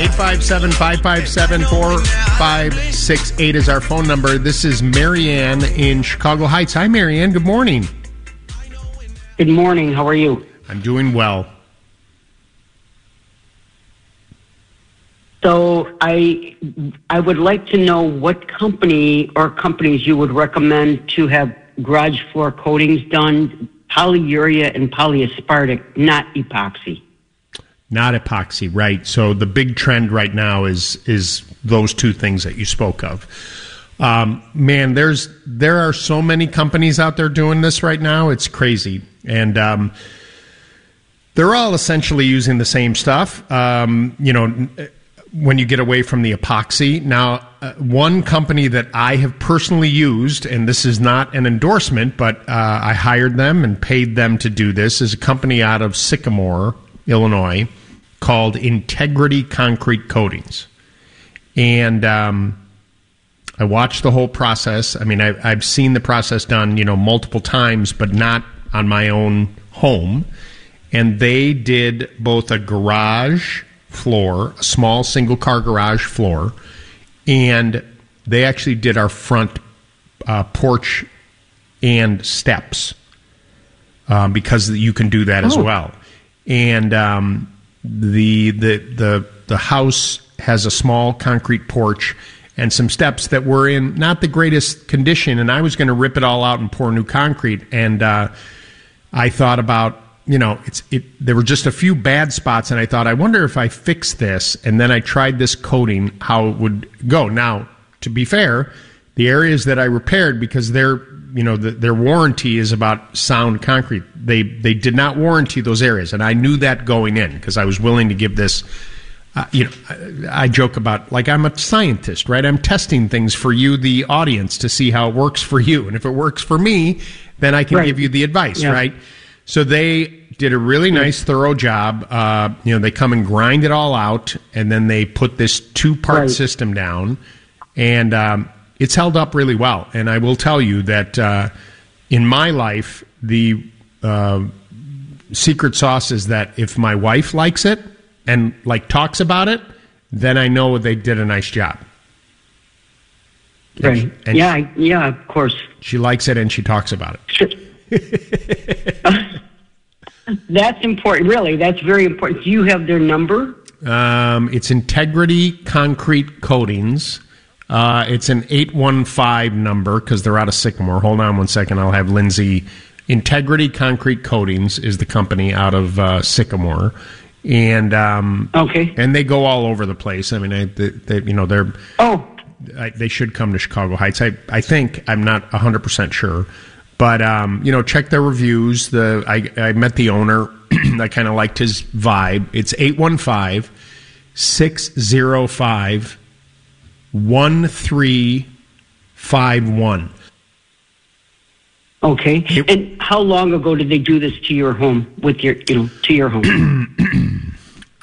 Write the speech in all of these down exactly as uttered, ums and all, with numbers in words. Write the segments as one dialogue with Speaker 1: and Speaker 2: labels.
Speaker 1: eight five seven, five five seven, four five six eight is our phone number. This is Marianne in Chicago Heights. Hi, Marianne. Good morning.
Speaker 2: Good morning. How are you?
Speaker 1: I'm doing well.
Speaker 2: So I I would like to know what company or companies you would recommend to have garage floor coatings done, polyurea and polyaspartic, not epoxy.
Speaker 1: Not epoxy, right. So the big trend right now is is those two things that you spoke of. Um, man, there's there are so many companies out there doing this right now. It's crazy. And um, they're all essentially using the same stuff, um, you know, when you get away from the epoxy. Now, uh, one company that I have personally used, and this is not an endorsement, but uh, I hired them and paid them to do this, is a company out of Sycamore, Illinois, called Integrity Concrete Coatings. And um, I watched the whole process. I mean, I, I've seen the process done, you know, multiple times, but not on my own home. And they did both a garage floor, a small single-car garage floor, and they actually did our front uh, porch and steps um, because you can do that oh. as well. And um, the the the the house has a small concrete porch and some steps that were in not the greatest condition, and I was going to rip it all out and pour new concrete. And uh, I thought about, you know, it's it. There were just a few bad spots, and I thought, I wonder if I fix this, and then I tried this coating, how it would go. Now, to be fair, the areas that I repaired, because their, you know, the, their warranty is about sound concrete. They they did not warranty those areas, and I knew that going in because I was willing to give this. Uh, you know, I, I joke about, like, I'm a scientist, right? I'm testing things for you, the audience, to see how it works for you, and if it works for me, then I can
Speaker 2: right.
Speaker 1: give you the advice,
Speaker 2: yeah.
Speaker 1: right? So they did a really nice, thorough job. Uh, you know, they come and grind it all out, and then they put this two-part
Speaker 2: right.
Speaker 1: system down, and um, it's held up really well. And I will tell you that uh, in my life, the uh, secret sauce is that if my wife likes it and, like, talks about it, then I know they did a nice job.
Speaker 2: Right.
Speaker 1: And, and
Speaker 2: yeah,
Speaker 1: she,
Speaker 2: yeah, of course.
Speaker 1: She likes it, and she talks about it.
Speaker 2: Sure. That's important, really. That's very important. Do you have their number?
Speaker 1: Um, it's Integrity Concrete Coatings. Uh, it's an eight one five number because they're out of Sycamore. Hold on one second. I'll have Lindsay. Integrity Concrete Coatings is the company out of uh, Sycamore, and um,
Speaker 2: okay,
Speaker 1: and they go all over the place. I mean, they, they, they you know, they're
Speaker 2: oh,
Speaker 1: I, they should come to Chicago Heights. I I think I'm not a hundred percent sure. But, um, you know, check their reviews. The I, I met the owner. I kind of liked his vibe. It's eight one five, six oh five, one three five one.
Speaker 2: Okay.
Speaker 1: It,
Speaker 2: and how long ago did they do this to your home, with your, you know, to your home?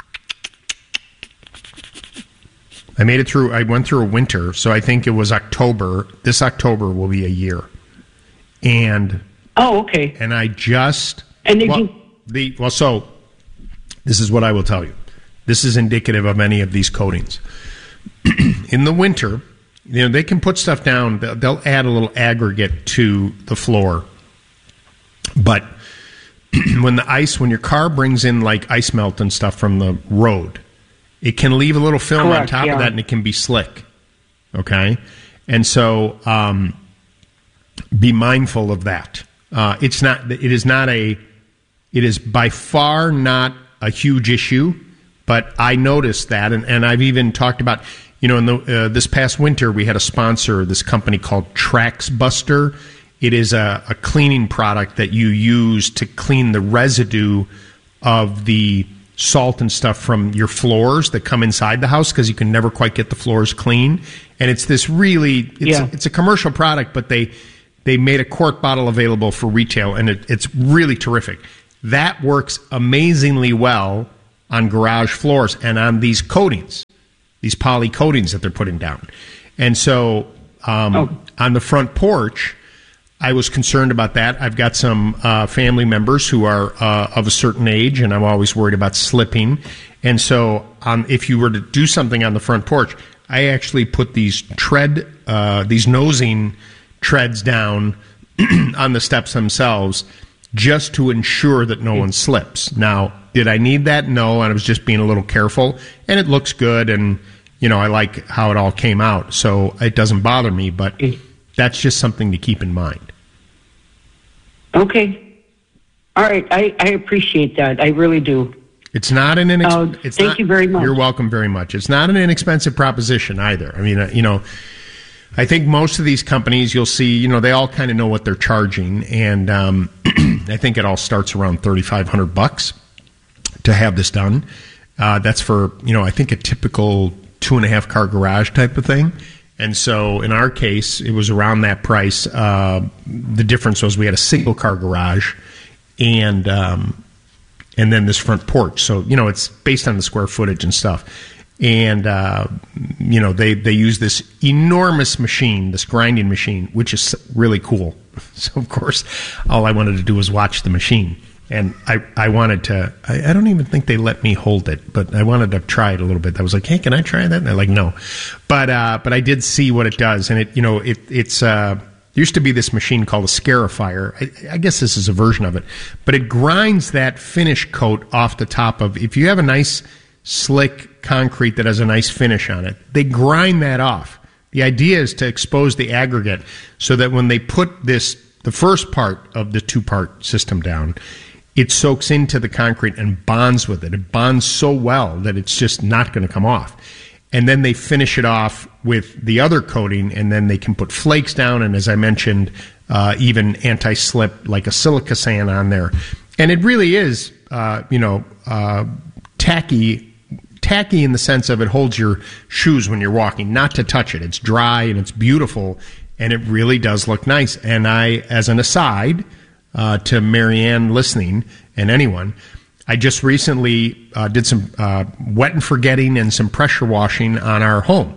Speaker 1: I made it through, I went through a winter, so I think it was October. This October will be a year. And
Speaker 2: oh, okay.
Speaker 1: And I just
Speaker 2: and they
Speaker 1: well,
Speaker 2: do
Speaker 1: the well. So this is what I will tell you. This is indicative of any of these coatings. In the winter, you know, they can put stuff down. They'll, they'll add a little aggregate to the floor, but when the ice, when your car brings in like ice melt and stuff from the road, it can leave a little film
Speaker 2: Correct,
Speaker 1: on top
Speaker 2: yeah.
Speaker 1: of that, and it can be slick. Okay, and so. Um, Be mindful of that. Uh, it's not. It is not a. It is by far not a huge issue, but I noticed that, and, and I've even talked about. You know, in the uh, this past winter, we had a sponsor, this company called Trax Buster. It is a, a cleaning product that you use to clean the residue of the salt and stuff from your floors that come inside the house because you can never quite get the floors clean. And it's this really. It's,
Speaker 2: yeah.
Speaker 1: it's a commercial product, but they. They made a quart bottle available for retail, and it, it's really terrific. That works amazingly well on garage floors and on these coatings, these poly coatings that they're putting down. And so um, oh. on the front porch, I was concerned about that. I've got some uh, family members who are uh, of a certain age, and I'm always worried about slipping. And so um, if you were to do something on the front porch, I actually put these tread, uh, these nosing treads down on the steps themselves just to ensure that no one slips. Now, did I need that? No, and I was just being a little careful. And it looks good, and, you know, I like how it all came out. So it doesn't bother me, but that's just something to keep in mind.
Speaker 2: Okay. All right. I, I appreciate that. I really do.
Speaker 1: It's not an inexpensive...
Speaker 2: Uh, thank not, you very much.
Speaker 1: You're welcome very much. It's not an inexpensive proposition either. I mean, uh, you know, I think most of these companies you'll see, you know, they all kind of know what they're charging. And um, I think it all starts around thirty-five hundred bucks to have this done. Uh, that's for, you know, I think a typical two and a half car garage type of thing. And so in our case, it was around that price. Uh, the difference was we had a single car garage and um, and then this front porch. So, you know, it's based on the square footage and stuff. And, uh, you know, they, they use this enormous machine, this grinding machine, which is really cool. So, of course, all I wanted to do was watch the machine. And I, I wanted to, I, I don't even think they let me hold it, but I wanted to try it a little bit. I was like, hey, can I try that? And they're like, no. But uh, but I did see what it does. And, it you know, it it's uh, there used to be this machine called a Scarifier. I, I guess this is a version of it. But it grinds that finish coat off the top of, if you have a nice, slick concrete that has a nice finish on it, they grind that off. The idea is to expose the aggregate so that when they put this, the first part of the two-part system down, it soaks into the concrete and bonds with it. It bonds so well that it's just not going to come off. And then they finish it off with the other coating, and then they can put flakes down, and as I mentioned, uh, even anti-slip like a silica sand on there. And it really is, uh, you know, uh, tacky, tacky in the sense of it holds your shoes when you're walking, not to touch it. It's dry and it's beautiful, and it really does look nice. And I, as an aside, Uh, to Marianne listening and anyone, I just recently uh, did some uh, wet and forgetting and some pressure washing on our home.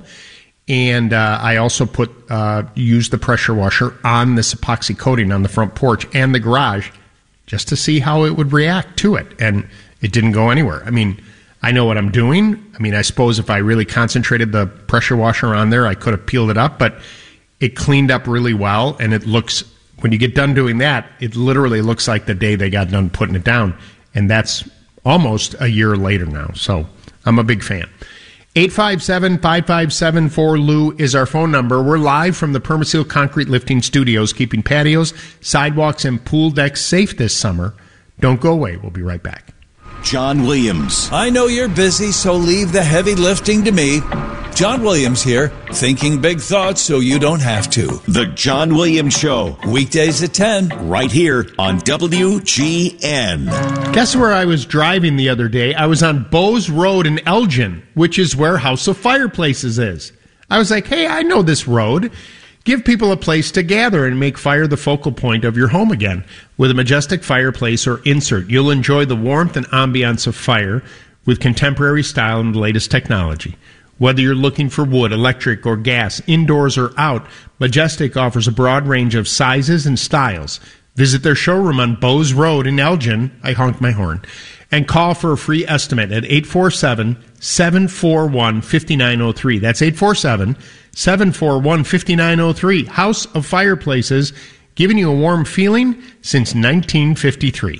Speaker 1: And uh, I also put uh, used the pressure washer on this epoxy coating on the front porch and the garage just to see how it would react to it. And it didn't go anywhere. I mean, I know what I'm doing. I mean, I suppose if I really concentrated the pressure washer on there, I could have peeled it up, but it cleaned up really well, and it looks... When you get done doing that, it literally looks like the day they got done putting it down. And that's almost a year later now. So I'm a big fan. eight five seven, five five seven, four L U is our phone number. We're live from the Permaseal Concrete Lifting Studios, keeping patios, sidewalks, and pool decks safe this summer. Don't go away. We'll be right back.
Speaker 3: John Williams.
Speaker 4: I know you're busy, so leave the heavy lifting to me. John Williams here, thinking big thoughts so you don't have to.
Speaker 3: The John Williams Show.
Speaker 4: Weekdays at ten.
Speaker 3: Right here on W G N.
Speaker 1: Guess where I was driving the other day? I was on Bowes Road in Elgin, which is where House of Fireplaces is. I was like, hey, I know this road. Give people a place to gather and make fire the focal point of your home again. With a majestic fireplace or insert, you'll enjoy the warmth and ambiance of fire with contemporary style and the latest technology. Whether you're looking for wood, electric, or gas, indoors or out, Majestic offers a broad range of sizes and styles. Visit their showroom on Bowes Road in Elgin, I honked my horn, and call for a free estimate at eight four seven, seven four one, five nine zero three. That's eight four seven, seven four one, five nine zero three. House of Fireplaces, giving you a warm feeling since nineteen fifty-three.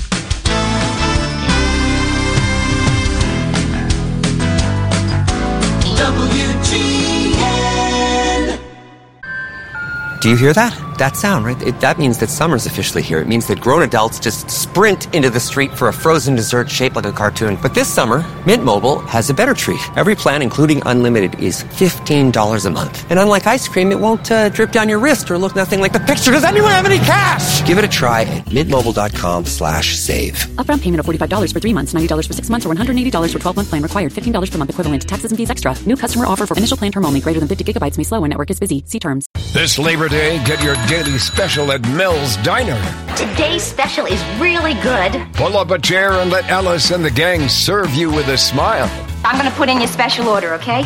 Speaker 5: Do you hear that? That sound, right? It, that means that summer's officially here. It means that grown adults just sprint into the street for a frozen dessert shaped like a cartoon. But this summer, Mint Mobile has a better treat. Every plan, including unlimited, is fifteen dollars a month. And unlike ice cream, it won't uh, drip down your wrist or look nothing like the picture. Does anyone have any cash? Give it a try at mintmobile.com slash save.
Speaker 6: Upfront payment of forty-five dollars for three months, ninety dollars for six months, or one hundred eighty dollars for twelve-month plan required. fifteen dollars per month equivalent. Taxes and fees extra. New customer offer for initial plan term only. Greater than fifty gigabytes may slow when network is busy. See terms.
Speaker 7: This Labor Day, get your daily special at Mel's Diner.
Speaker 8: Today's special is really good.
Speaker 7: Pull up a chair and let Alice and the gang serve you with a smile.
Speaker 8: I'm going to put in your special order, okay?